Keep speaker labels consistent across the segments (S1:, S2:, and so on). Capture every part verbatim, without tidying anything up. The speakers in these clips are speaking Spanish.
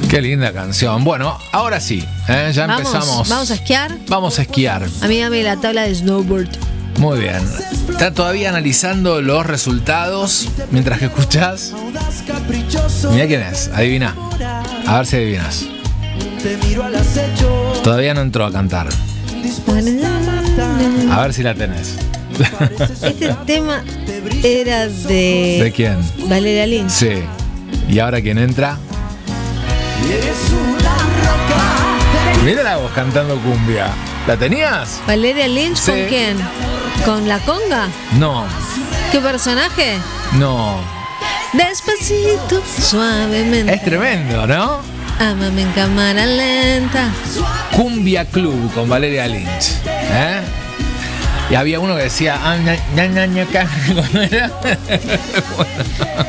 S1: Qué linda canción. Bueno, ahora sí, ¿eh? ya
S2: ¿Vamos,
S1: empezamos.
S2: ¿Vamos a esquiar?
S1: Vamos a esquiar.
S2: A mí dame la tabla de snowboard.
S1: Muy bien. Está todavía analizando los resultados mientras que escuchás. Mira quién es, adivina. A ver si adivinas. Todavía no entró a cantar. A ver si la tenés.
S2: Este tema era de...
S1: ¿De quién?
S2: Valeria Lynch.
S1: Sí. ¿Y ahora quién entra? Mira la voz cantando cumbia. ¿La tenías?
S2: ¿Valeria Lynch
S1: Sí.
S2: con quién? ¿Con la conga?
S1: No,
S2: ¿Qué personaje?
S1: no.
S2: Despacito, suavemente.
S1: Es tremendo, ¿no?
S2: Ámame en cámara lenta.
S1: Cumbia Club con Valeria Lynch. ¿Eh? Y había uno que decía... Ah, ña, ña, ña, ña, ca- ¿cómo era? Bueno.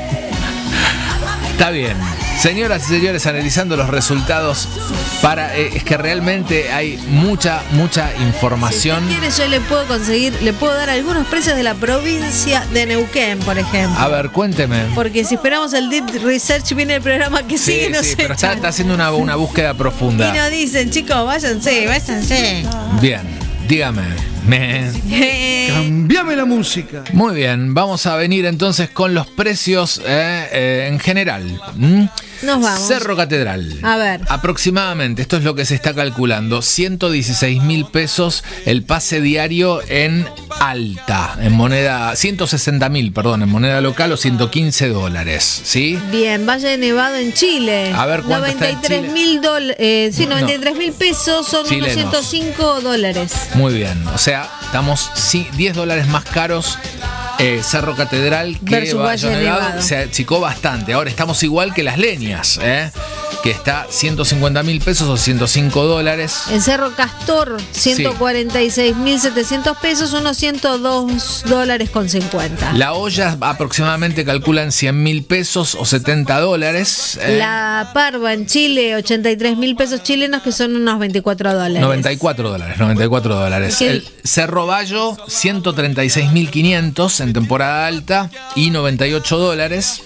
S1: Está bien. Señoras y señores, analizando los resultados para... eh, es que realmente hay mucha, mucha información.
S2: Si quieres, yo le puedo conseguir, le puedo dar algunos precios de la provincia de Neuquén, por ejemplo.
S1: A ver, cuénteme.
S2: Porque si esperamos el Deep Research, viene el programa que
S1: Sí,
S2: sigue y nos
S1: sí, pero está,
S2: echan.
S1: está haciendo una, una búsqueda profunda.
S2: Y nos dicen, chicos, váyanse, váyanse.
S1: Bien, dígame. Me...
S3: Cambiame la música.
S1: Muy bien, vamos a venir entonces con los precios eh, eh, en general. ¿Mm?
S2: Nos vamos.
S1: Cerro Catedral.
S2: A ver.
S1: Aproximadamente, esto es lo que se está calculando, ciento dieciséis mil pesos el pase diario en alta, en moneda, ciento sesenta mil, perdón, en moneda local o ciento quince dólares, ¿sí?
S2: Bien, Valle de Nevado en Chile.
S1: A ver, ¿cuánto está en
S2: noventa y tres mil dólares. Eh, sí,
S1: No.
S2: noventa y tres mil pesos son
S1: Chilenos.
S2: unos ciento cinco dólares.
S1: Muy bien, o sea, estamos sí, diez dólares más caros. Eh, Cerro Catedral que
S2: Versus Valle de
S1: Nevado
S2: Nevado.
S1: se achicó bastante. Ahora estamos igual que Las Leñas, ¿eh? que está ciento cincuenta mil pesos o ciento cinco dólares.
S2: En Cerro Castor, ciento cuarenta y seis mil setecientos pesos, unos ciento dos dólares con cincuenta.
S1: La olla aproximadamente calculan cien mil pesos o setenta dólares. ¿eh?
S2: La Parva en Chile, ochenta y tres mil pesos chilenos, que son unos veinticuatro dólares.
S1: noventa y cuatro dólares, noventa y cuatro dólares.
S2: ¿Qué?
S1: El Cerro Bayo, ciento treinta y seis mil quinientos en temporada alta y noventa y ocho dólares.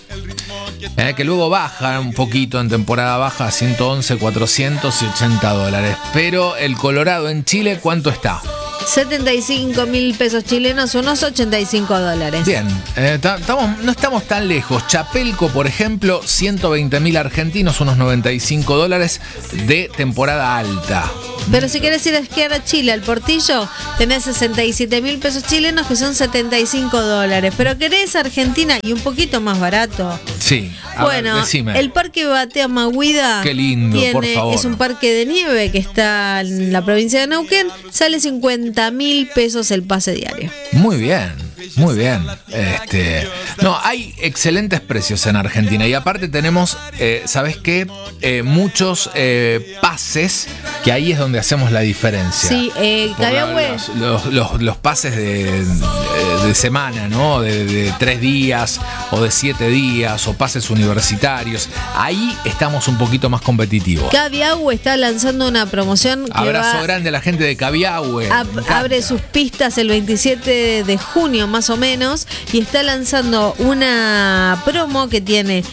S1: Eh, que luego baja un poquito en temporada baja a ciento once, cuatrocientos ochenta dólares. Pero el Colorado en Chile, ¿cuánto está?
S2: setenta y cinco mil pesos chilenos, unos ochenta y cinco dólares.
S1: Bien, eh, ta- estamos, no estamos tan lejos. Chapelco, por ejemplo, ciento veinte mil argentinos, unos noventa y cinco dólares de temporada alta.
S2: Pero si querés ir a esquiar a Chile, al Portillo, tenés sesenta y siete mil pesos chilenos, que son setenta y cinco dólares. Pero querés Argentina y un poquito más barato.
S1: Sí, a
S2: Bueno,
S1: ver, decime.
S2: el Parque Batea Maguida
S1: Qué lindo,
S2: tiene,
S1: por favor.
S2: es un parque de nieve que está en la provincia de Neuquén. Sale cincuenta mil pesos el pase diario.
S1: Muy bien, muy bien. Este, no, hay excelentes precios en Argentina y aparte tenemos, eh, ¿sabes qué? Eh, muchos eh, pases que ahí es donde hacemos la diferencia.
S2: Sí, eh,
S1: Por la-
S2: Cabiahue.
S1: los, los, los- los pases de, de, de semana, ¿no? De, de tres días o de siete días o pases universitarios. Ahí estamos un poquito más competitivos.
S2: Cabiahue está lanzando una promoción que
S1: Abrazo
S2: va
S1: grande a la gente de Cabiahue.
S2: Ab-
S1: Me encanta.
S2: abre sus pistas el veintisiete de junio más o menos y está lanzando una promo que tiene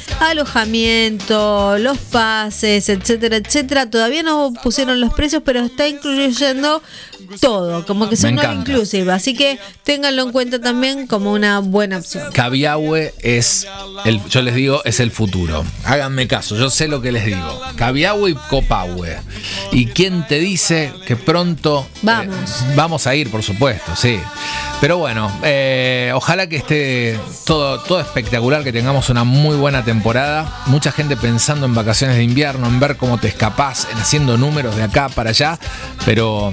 S2: alojamiento, los pases, etcétera, etcétera. Todavía no pusieron los precios, pero está incluyendo todo, como que es
S1: Me
S2: un all
S1: encanta.
S2: inclusive, así que ténganlo en cuenta también como una buena opción.
S1: Cabiahue es, el, yo les digo, es el futuro. Háganme caso, yo sé lo que les digo. Cabiahue y Copahue. ¿Y quién te dice que pronto
S2: Vamos.
S1: eh, vamos a ir, por supuesto, sí. Pero bueno, eh, ojalá que esté todo, todo espectacular, que tengamos una muy buena temporada. Mucha gente pensando en vacaciones de invierno, en ver cómo te escapás, en haciendo números de acá para allá, pero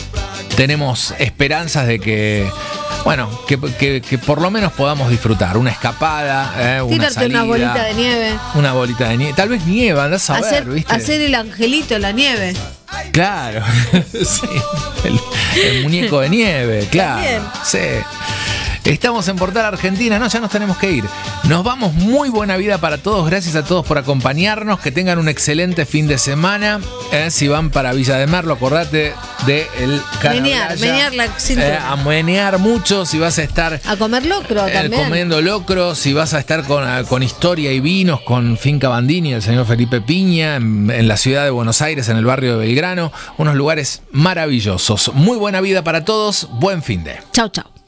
S1: tenemos esperanzas de que, bueno, que, que- que por lo menos podamos disfrutar. Una escapada, eh, una
S2: Tírate
S1: salida.
S2: una bolita de nieve.
S1: Una bolita de nieve. Tal vez nieva, andás a ver,
S2: Hacer,
S1: ¿viste?
S2: hacer el angelito en la nieve.
S1: Claro, sí. El, el muñeco de nieve, claro.
S2: También.
S1: Sí. Estamos en Portal Argentina, no, ya nos tenemos que ir. Nos vamos, muy buena vida para todos, gracias a todos por acompañarnos, que tengan un excelente fin de semana. Eh, si van para Villa de Merlo, acordate de el
S2: Menear, menear la cintura.
S1: Eh, a menear mucho, si vas a estar
S2: A comer locro
S1: eh,
S2: también.
S1: comiendo locro, si vas a estar con, con historia y vinos, con Finca Bandini, el señor Felipe Piña, en, en la ciudad de Buenos Aires, en el barrio de Belgrano, unos lugares maravillosos. Muy buena vida para todos, buen fin de.
S2: Chau, chau.